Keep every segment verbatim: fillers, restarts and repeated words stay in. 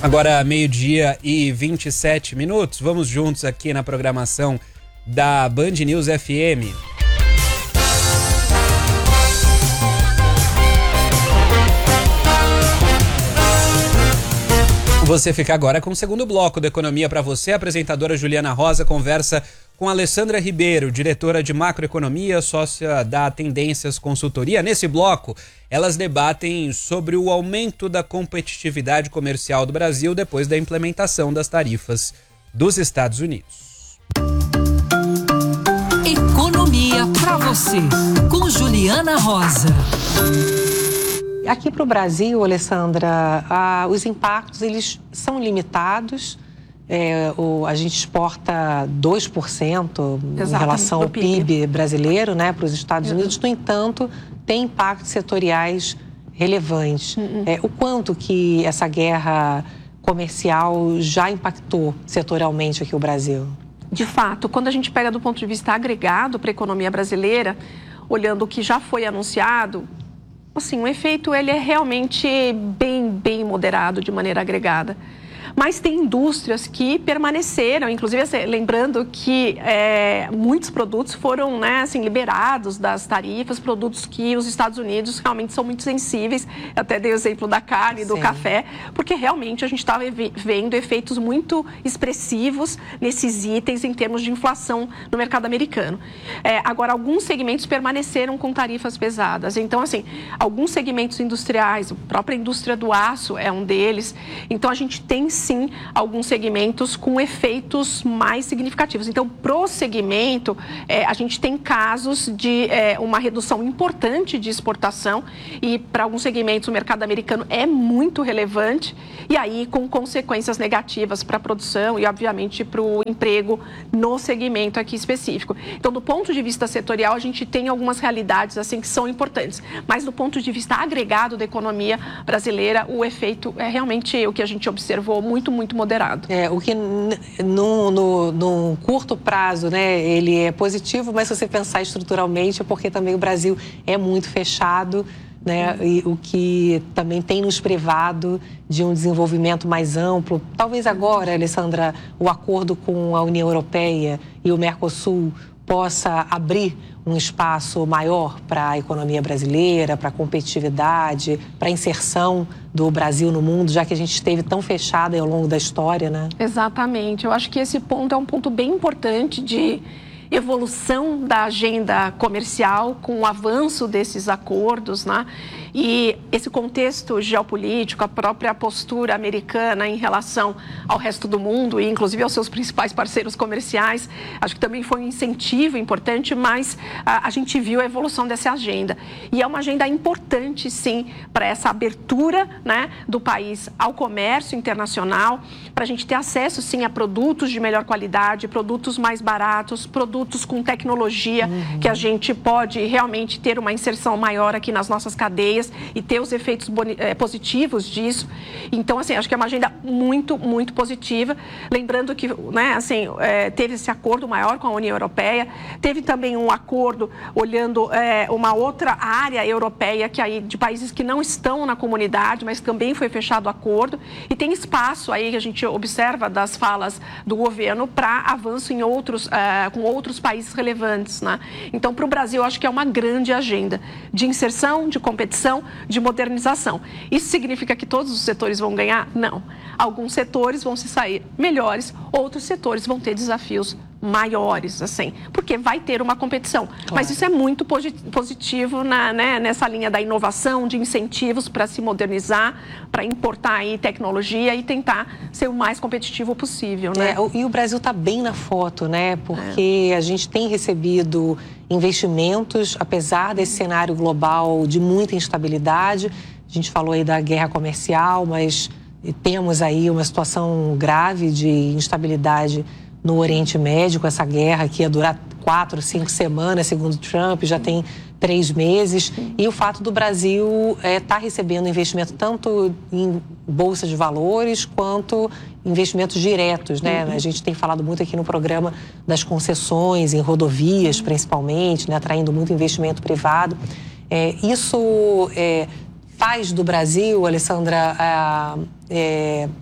Agora, meio-dia e vinte e sete minutos. Vamos juntos aqui na programação da Band News F M. Você fica agora com o segundo bloco da Economia para você. A apresentadora Juliana Rosa conversa com Alessandra Ribeiro, diretora de macroeconomia, sócia da Tendências Consultoria. Nesse bloco, elas debatem sobre o aumento da competitividade comercial do Brasil depois da implementação das tarifas dos Estados Unidos. Economia para você, com Juliana Rosa. Aqui para o Brasil, Alessandra, ah, os impactos eles são limitados. É, o, a gente exporta dois por cento em relação ao P I B brasileiro, né, para os Estados uhum. Unidos. No entanto, tem impactos setoriais relevantes. Uhum. É, o quanto que essa guerra comercial já impactou setorialmente aqui o Brasil? De fato, quando a gente pega do ponto de vista agregado para a economia brasileira, olhando o que já foi anunciado, assim, o efeito ele é realmente bem, bem moderado de maneira agregada. Mas tem indústrias que permaneceram, inclusive assim, lembrando que é, muitos produtos foram né, assim, liberados das tarifas, produtos que os Estados Unidos realmente são muito sensíveis. Eu até dei o exemplo da carne e do Sim. café, porque realmente a gente estava vendo efeitos muito expressivos nesses itens em termos de inflação no mercado americano. É, agora, alguns segmentos permaneceram com tarifas pesadas. Então, assim, alguns segmentos industriais, a própria indústria do aço é um deles. Então, a gente tem sim, alguns segmentos com efeitos mais significativos. Então, pro segmento, é, a gente tem casos de é, uma redução importante de exportação e para alguns segmentos o mercado americano é muito relevante e aí com consequências negativas para a produção e, obviamente, para o emprego no segmento aqui específico. Então, do ponto de vista setorial, a gente tem algumas realidades assim que são importantes, mas do ponto de vista agregado da economia brasileira, o efeito é realmente o que a gente observou muito, muito moderado. É, o que no, no, no curto prazo, né, ele é positivo, mas se você pensar estruturalmente é porque também o Brasil é muito fechado, né, e o que também tem nos privado de um desenvolvimento mais amplo. Talvez agora, Alessandra, o acordo com a União Europeia e o Mercosul possa abrir um espaço maior para a economia brasileira, para a competitividade, para a inserção do Brasil no mundo, já que a gente esteve tão fechada ao longo da história, né? Exatamente. Eu acho que esse ponto é um ponto bem importante de evolução da agenda comercial com o avanço desses acordos, né? E esse contexto geopolítico, a própria postura americana em relação ao resto do mundo e inclusive aos seus principais parceiros comerciais, acho que também foi um incentivo importante, mas a, a gente viu a evolução dessa agenda. E é uma agenda importante, sim, para essa abertura, né, do país ao comércio internacional, para a gente ter acesso, sim, a produtos de melhor qualidade, produtos mais baratos, produtos com tecnologia, uhum. que a gente pode realmente ter uma inserção maior aqui nas nossas cadeias e ter os efeitos boni- eh, positivos disso. Então, assim, acho que é uma agenda muito, muito positiva. Lembrando que, né, assim, eh, teve esse acordo maior com a União Europeia, teve também um acordo olhando eh, uma outra área europeia, que aí, de países que não estão na comunidade, mas também foi fechado o acordo, e tem espaço aí que a gente observa das falas do governo para avanço em outros, eh, com outros países relevantes, né? Então, para o Brasil, acho que é uma grande agenda de inserção, de competição, de modernização. Isso significa que todos os setores vão ganhar? Não. Alguns setores vão se sair melhores, outros setores vão ter desafios maiores, assim, porque vai ter uma competição. Claro. Mas isso é muito positivo na, né, nessa linha da inovação, de incentivos para se modernizar, para importar aí tecnologia e tentar ser o mais competitivo possível, né? É, e o Brasil está bem na foto, né? Porque é. a gente tem recebido investimentos, apesar desse cenário global de muita instabilidade. A gente falou aí da guerra comercial, mas temos aí uma situação grave de instabilidade no Oriente Médio, com essa guerra que ia durar quatro, cinco semanas, segundo Trump, já tem três meses. E o fato do Brasil estar é, recebendo investimento tanto em bolsa de valores quanto investimentos diretos, né? Uhum. A gente tem falado muito aqui no programa das concessões em rodovias, principalmente, né? Atraindo muito investimento privado. É, isso é, faz do Brasil, Alessandra, é, é,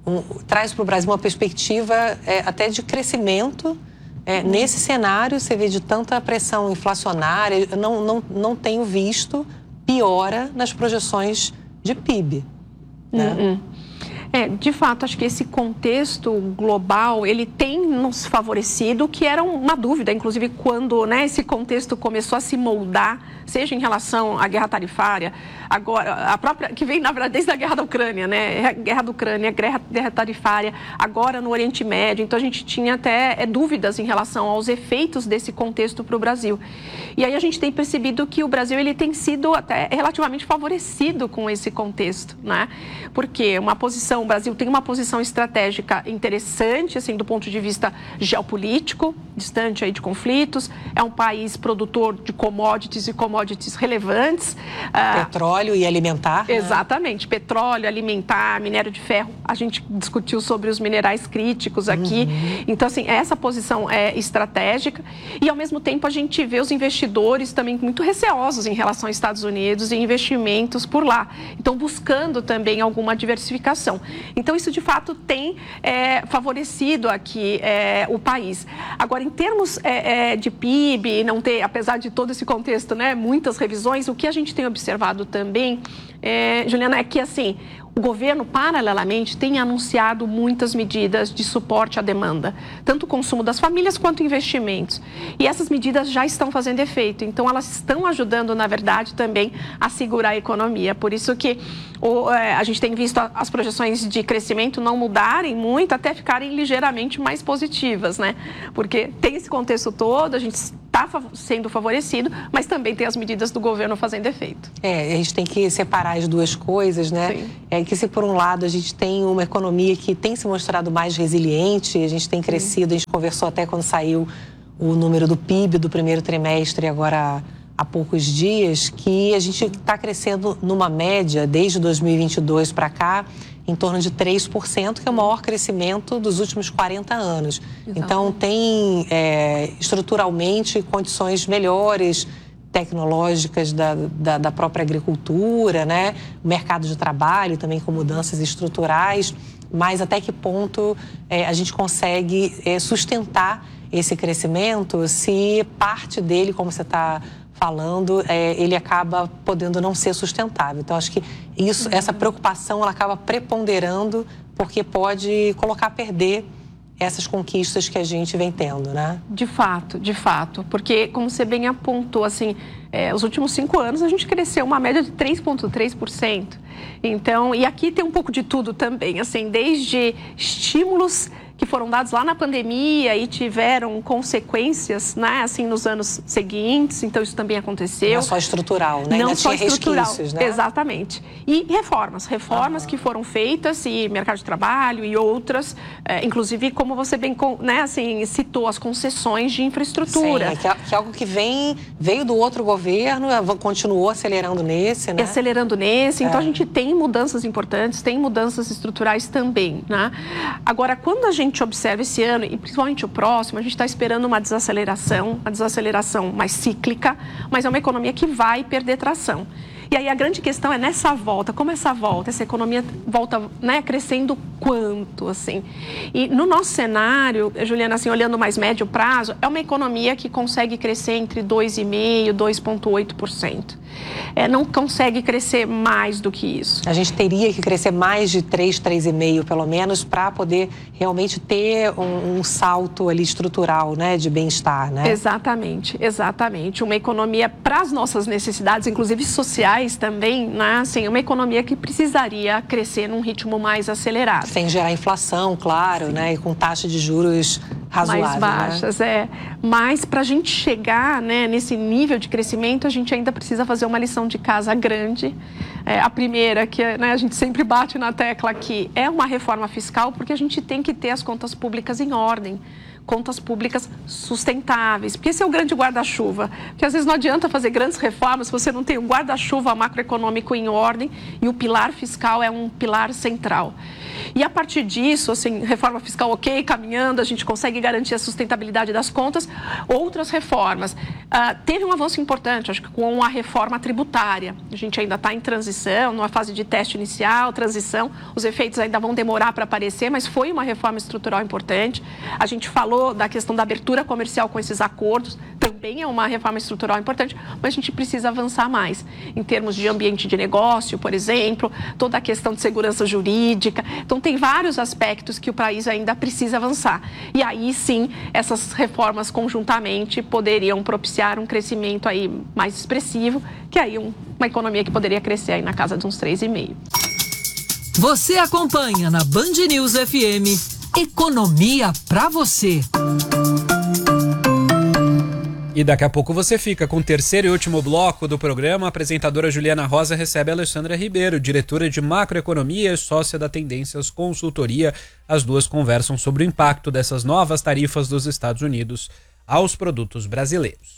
um, traz para o Brasil uma perspectiva é, até de crescimento. É, uhum. Nesse cenário, você vê de tanta pressão inflacionária, eu não, não, não tenho visto piora nas projeções de P I B. Né? Uhum. É, de fato, acho que esse contexto global, ele tem nos favorecido, que era uma dúvida, inclusive, quando, né, esse contexto começou a se moldar, seja em relação à guerra tarifária, agora, a própria, que vem, na verdade, desde a guerra da Ucrânia, né, guerra da Ucrânia, guerra, guerra tarifária, agora no Oriente Médio, então a gente tinha até é, dúvidas em relação aos efeitos desse contexto para o Brasil. E aí a gente tem percebido que o Brasil, ele tem sido até relativamente favorecido com esse contexto, né, porque uma posição, o Brasil tem uma posição estratégica interessante, assim, do ponto de vista geopolítico, distante aí de conflitos, é um país produtor de commodities e commodities relevantes. Petróleo e alimentar. Exatamente, né? Petróleo, alimentar, minério de ferro, a gente discutiu sobre os minerais críticos aqui, uhum. Então, assim, essa posição é estratégica e, ao mesmo tempo, a gente vê os investidores também muito receosos em relação aos Estados Unidos e investimentos por lá, então buscando também alguma diversificação. Então, isso, de fato, tem é, favorecido aqui é, o país. Agora, em termos é, é, de P I B, não ter, apesar de todo esse contexto, né, muitas revisões, o que a gente tem observado também, é, Juliana, é que, assim, o governo, paralelamente, tem anunciado muitas medidas de suporte à demanda, tanto o consumo das famílias quanto investimentos. E essas medidas já estão fazendo efeito, então elas estão ajudando, na verdade, também a segurar a economia. Por isso que o, é, a gente tem visto a, as projeções de crescimento não mudarem muito, até ficarem ligeiramente mais positivas, né? Porque tem esse contexto todo, a gente está sendo favorecido, mas também tem as medidas do governo fazendo efeito. É, a gente tem que separar as duas coisas, né? Sim. É que se por um lado a gente tem uma economia que tem se mostrado mais resiliente, a gente tem crescido, a gente conversou até quando saiu o número do P I B do primeiro trimestre, agora há poucos dias, que a gente está crescendo numa média, desde dois mil e vinte e dois para cá, em torno de três por cento, que é o maior crescimento dos últimos quarenta anos. Exato. Então, tem é, estruturalmente condições melhores, tecnológicas da, da, da própria agricultura, né? O mercado de trabalho também com mudanças estruturais, mas até que ponto é, a gente consegue é, sustentar esse crescimento se parte dele, como você está falando, é, ele acaba podendo não ser sustentável. Então, acho que isso, essa preocupação ela acaba preponderando porque pode colocar a perder essas conquistas que a gente vem tendo, né? De fato, de fato. Porque, como você bem apontou, assim, é, os últimos cinco anos a gente cresceu uma média de três vírgula três por cento. Então, e aqui tem um pouco de tudo também, assim, desde estímulos que foram dados lá na pandemia e tiveram consequências, né, assim, nos anos seguintes, então isso também aconteceu. Não só estrutural, né? Não Ainda só tinha estrutural, resquícios, né? Exatamente. E reformas, reformas uhum. que foram feitas, e mercado de trabalho e outras, é, inclusive, como você bem, né, assim, citou, as concessões de infraestrutura. Sim, é que, é, que é algo que vem, veio do outro governo, continuou acelerando nesse, né? Acelerando nesse, então é. a gente tem mudanças importantes, tem mudanças estruturais também, né? Agora, quando a gente A gente observa esse ano, e principalmente o próximo, a gente está esperando uma desaceleração, uma desaceleração mais cíclica, mas é uma economia que vai perder tração. E aí a grande questão é nessa volta, como essa volta, essa economia volta, né, crescendo quanto, assim. E no nosso cenário, Juliana, assim, olhando mais médio prazo, é uma economia que consegue crescer entre dois vírgula cinco por cento e dois vírgula oito por cento. É, não consegue crescer mais do que isso. A gente teria que crescer mais de três, três vírgula cinco por cento pelo menos para poder realmente ter um, um salto ali estrutural, né, de bem-estar, né? Exatamente, exatamente. Uma economia para as nossas necessidades, inclusive sociais também, né? Assim, uma economia que precisaria crescer num ritmo mais acelerado. Sem gerar inflação, claro, Sim. né? E com taxa de juros razoável, mais baixas, né? é. Mas para a gente chegar, né, nesse nível de crescimento, a gente ainda precisa fazer uma lição de casa grande. É, a primeira, que, né, a gente sempre bate na tecla aqui, é uma reforma fiscal, porque a gente tem que ter as contas públicas em ordem. Contas públicas sustentáveis, porque esse é o grande guarda-chuva, porque às vezes não adianta fazer grandes reformas se você não tem o guarda-chuva macroeconômico em ordem, e o pilar fiscal é um pilar central. E a partir disso, assim, reforma fiscal ok, caminhando, a gente consegue garantir a sustentabilidade das contas. Outras reformas. Uh, teve um avanço importante, acho que com a reforma tributária. A gente ainda está em transição, numa fase de teste inicial, transição. Os efeitos ainda vão demorar para aparecer, mas foi uma reforma estrutural importante. A gente falou da questão da abertura comercial com esses acordos, também é uma reforma estrutural importante, mas a gente precisa avançar mais em termos de ambiente de negócio, por exemplo, toda a questão de segurança jurídica. Então, tem vários aspectos que o país ainda precisa avançar. E aí, sim, essas reformas conjuntamente poderiam propiciar um crescimento aí mais expressivo, que aí um, uma economia que poderia crescer aí na casa de uns três vírgula cinco. Você acompanha na Band News F M Economia pra você. E daqui a pouco você fica com o terceiro e último bloco do programa. A apresentadora Juliana Rosa recebe a Alessandra Ribeiro, diretora de macroeconomia e sócia da Tendências Consultoria. As duas conversam sobre o impacto dessas novas tarifas dos Estados Unidos aos produtos brasileiros.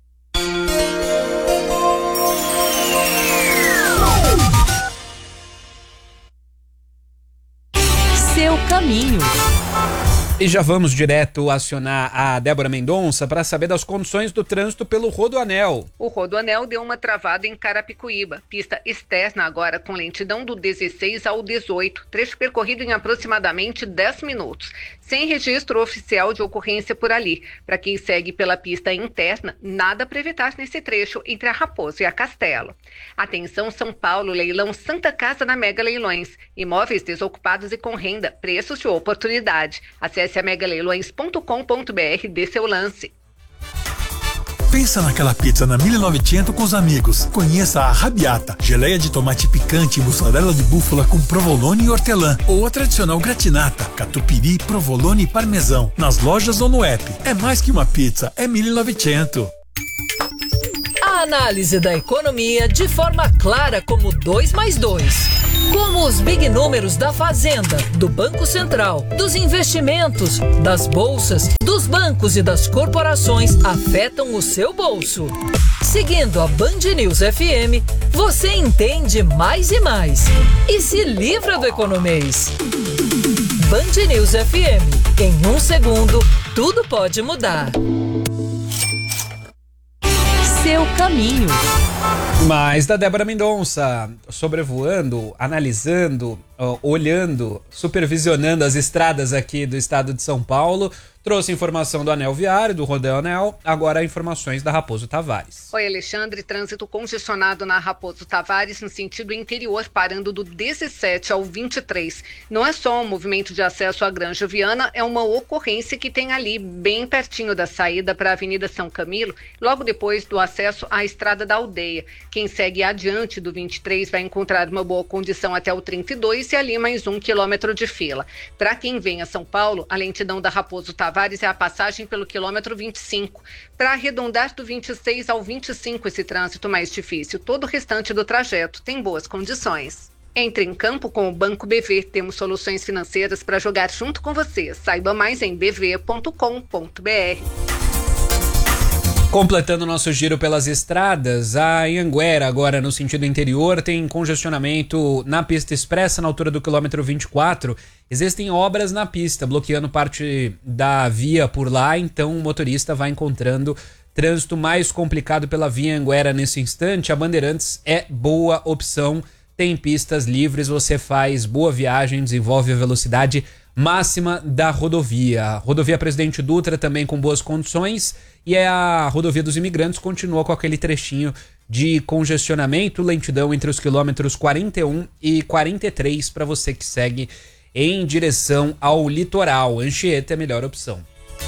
Seu caminho. E já vamos direto acionar a Débora Mendonça para saber das condições do trânsito pelo Rodoanel. O Rodoanel deu uma travada em Carapicuíba. Pista externa agora com lentidão do dezesseis ao dezoito. Trecho percorrido em aproximadamente dez minutos. Sem registro oficial de ocorrência por ali. Para quem segue pela pista interna, nada para evitar nesse trecho entre a Raposo e a Castelo. Atenção São Paulo, leilão Santa Casa na Mega Leilões. Imóveis desocupados e com renda, preços de oportunidade. Acesse a mega leilões ponto com ponto b r e dê seu lance. Pensa naquela pizza na mil e novecentos com os amigos. Conheça a Arrabbiata, geleia de tomate picante e mussarela de búfala com provolone e hortelã. Ou a tradicional gratinata, catupiry, provolone e parmesão. Nas lojas ou no app. É mais que uma pizza, é mil e novecentos. A análise da economia de forma clara como dois mais dois. Como os big números da Fazenda, do Banco Central, dos investimentos, das bolsas, dos bancos e das corporações afetam o seu bolso. Seguindo a Band News F M, você entende mais e mais. E se livra do economês. Band News F M. Em um segundo, tudo pode mudar. Seu caminho. Mais da Débora Mendonça, sobrevoando, analisando, uh, olhando, supervisionando as estradas aqui do estado de São Paulo. Trouxe informação do Anel Viário, do Rodoanel, agora informações da Raposo Tavares. Oi, Alexandre, trânsito congestionado na Raposo Tavares no sentido interior, parando do dezessete ao vinte e três. Não é só um movimento de acesso à Granja Viana, é uma ocorrência que tem ali, bem pertinho da saída para a Avenida São Camilo, logo depois do acesso à Estrada da Aldeia. Quem segue adiante do vinte e três vai encontrar uma boa condição até o trinta e dois e ali mais um quilômetro de fila. Para quem vem a São Paulo, a lentidão da Raposo Tavares é a passagem pelo quilômetro vinte e cinco. Para arredondar do vinte e seis ao vinte e cinco esse trânsito mais difícil, todo o restante do trajeto tem boas condições. Entre em campo com o Banco B V. Temos soluções financeiras para jogar junto com você. Saiba mais em b v ponto com ponto b r. Completando nosso giro pelas estradas, a Anhanguera, agora no sentido interior, tem congestionamento na pista expressa na altura do quilômetro vinte e quatro. Existem obras na pista, bloqueando parte da via por lá, então o motorista vai encontrando trânsito mais complicado pela via Anhanguera nesse instante. A Bandeirantes é boa opção, tem pistas livres, você faz boa viagem, desenvolve a velocidade máxima da rodovia. A rodovia Presidente Dutra também com boas condições e a rodovia dos Imigrantes continua com aquele trechinho de congestionamento, lentidão entre os quilômetros quarenta e um e quarenta e três para você que segue em direção ao litoral. Anchieta é a melhor opção.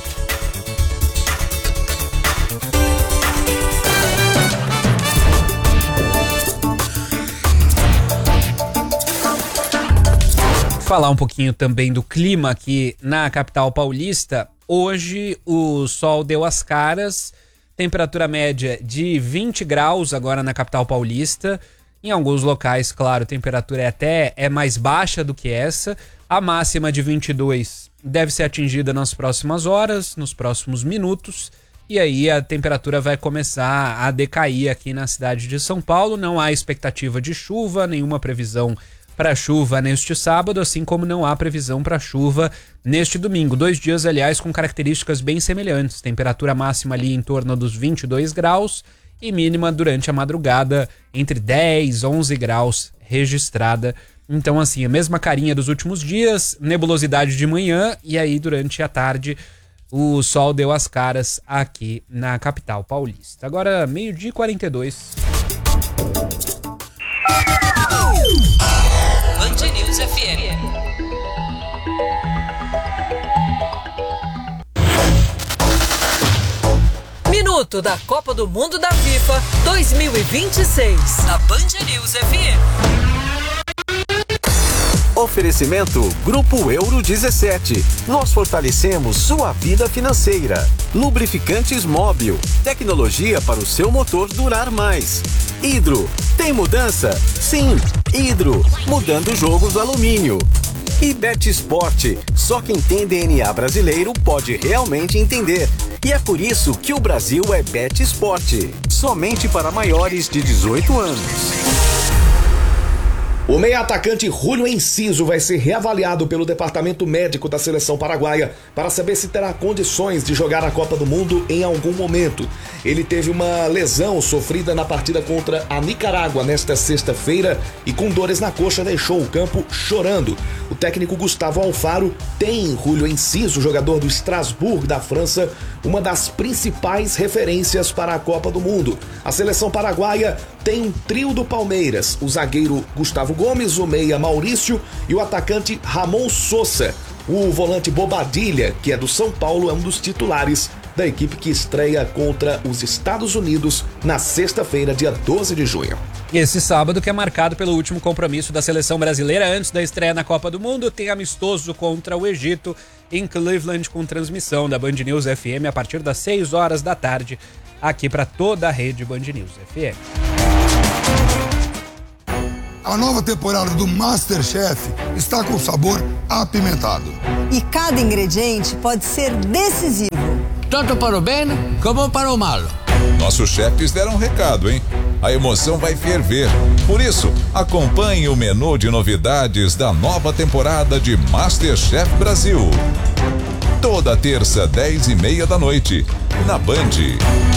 Falar um pouquinho também do clima aqui na capital paulista. Hoje o sol deu as caras, temperatura média de vinte graus agora na capital paulista. Em alguns locais, claro, a temperatura é até é mais baixa do que essa. A máxima de vinte e dois deve ser atingida nas próximas horas, nos próximos minutos. E aí a temperatura vai começar a decair aqui na cidade de São Paulo. Não há expectativa de chuva, nenhuma previsão para chuva neste sábado, assim como não há previsão para chuva neste domingo. Dois dias, aliás, com características bem semelhantes. Temperatura máxima ali em torno dos vinte e dois graus e mínima durante a madrugada entre dez, onze graus registrada. Então, assim, a mesma carinha dos últimos dias, nebulosidade de manhã e aí durante a tarde o sol deu as caras aqui na capital paulista. Agora, meio-dia e quarenta e dois. Band News F M. Minuto da Copa do Mundo da FIFA dois mil e vinte e seis. Na Band News F M. Oferecimento Grupo Euro dezessete. Nós fortalecemos sua vida financeira. Lubrificantes Móbil. Tecnologia para o seu motor durar mais. Hidro. Tem mudança? Sim. Hidro. Mudando jogos do alumínio. E Bet Sport. Só quem tem D N A brasileiro pode realmente entender. E é por isso que o Brasil é Bet Sport. Somente para maiores de dezoito anos. O meia-atacante Júlio Enciso vai ser reavaliado pelo departamento médico da seleção paraguaia para saber se terá condições de jogar a Copa do Mundo em algum momento. Ele teve uma lesão sofrida na partida contra a Nicarágua nesta sexta-feira e com dores na coxa deixou o campo chorando. O técnico Gustavo Alfaro tem em Júlio Enciso, jogador do Strasbourg da França, uma das principais referências para a Copa do Mundo. A seleção paraguaia tem um trio do Palmeiras, o zagueiro Gustavo Gomes, o meia Maurício e o atacante Ramon Sosa. O volante Bobadilha, que é do São Paulo, é um dos titulares da equipe que estreia contra os Estados Unidos na sexta-feira, dia doze de junho. Esse sábado, que é marcado pelo último compromisso da seleção brasileira antes da estreia na Copa do Mundo, tem amistoso contra o Egito em Cleveland com transmissão da Band News F M a partir das seis horas da tarde, aqui para toda a rede Band News F M. A nova temporada do MasterChef está com sabor apimentado. E cada ingrediente pode ser decisivo. Tanto para o bem como para o mal. Nossos chefes deram um recado, hein? A emoção vai ferver. Por isso, acompanhe o menu de novidades da nova temporada de MasterChef Brasil. Toda terça, dez e meia da noite, na Band.